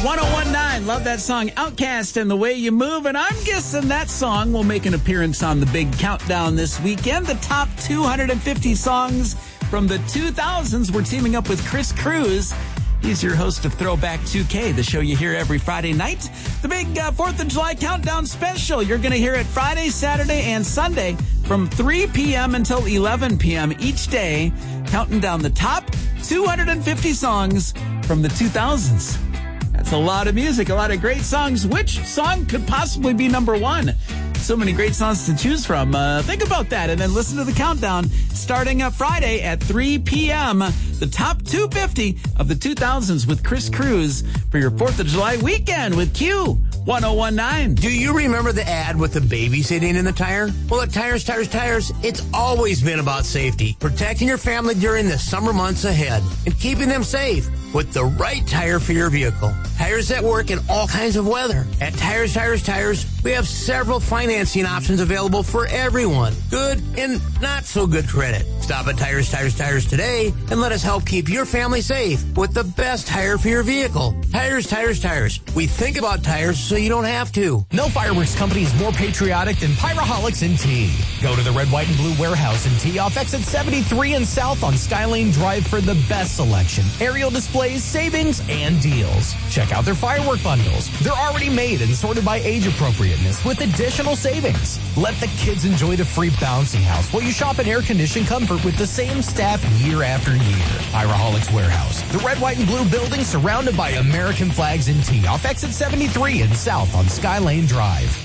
1019. Love that song, Outkast and The Way You Move. And I'm guessing that song will make an appearance on the big countdown this weekend. The top 250 songs from the 2000s. We're teaming up with Chris Cruz. He's your host of Throwback 2K, the show you hear every Friday night. The big 4th of July countdown special. You're going to hear it Friday, Saturday, and Sunday from 3 p.m. until 11 p.m. each day, counting down the top 250 songs from the 2000s. That's a lot of music, a lot of great songs. Which song could possibly be number one? So many great songs to choose from. Think about that and then listen to the countdown starting Friday at 3 p.m. The top 250 of the 2000s with Chris Cruz for your 4th of July weekend with Q 1019. Do you remember the ad with the baby sitting in the tire? Well, at Tires, it's always been about safety. Protecting your family during the summer months ahead and keeping them safe with the right tire for your vehicle. Tires that work in all kinds of weather. At Tires, we have several financing options available for everyone. Good and not so good credit. Stop at Tires today and let us help keep your family safe with the best tire for your vehicle. Tires. We think about tires so you don't have to. No fireworks company is more patriotic than Pyraholics in T. Go to the Red, White, and Blue Warehouse in T off exit 73 and South on Skylane Drive for the best selection, aerial displays, savings, and deals. Check out their firework bundles. They're already made and sorted by age appropriateness with additional savings. Let the kids enjoy the free bouncy house while you shop in air-conditioned comfort with the same staff year after year. Pyraholics Warehouse, the Red, White, and Blue building surrounded by American flags in T off exit 73 and South on Skylane Drive.